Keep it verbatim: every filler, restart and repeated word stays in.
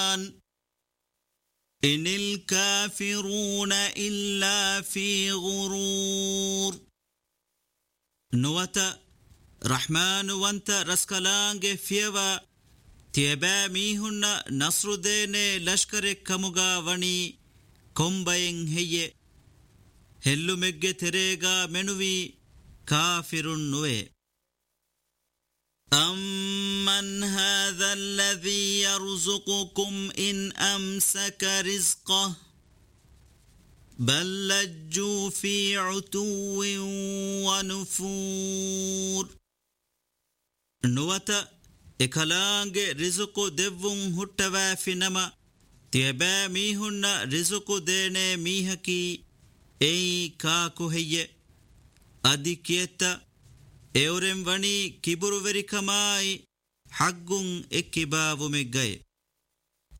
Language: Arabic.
إن الكافرون إلا في غرور نوتا رحمن وانت رسكلانج فيوا تيبا ميهن نصر دين لشكر كمغا وني كومبين هي هلو مگه تريغا منوي كافر نوي أمن هذا الذي يرزقكم إن أمسك رزقه بل لجوا في عتو ونفور نوتا إكالانج رزق دفن هتوا في نما تيبا ميهن رزق دين ميهكي أي كاكو هي أدي كيتا एवरेम वनी किबुरु वेरिकमाई हग्गुं एक्किबावु मेग्गये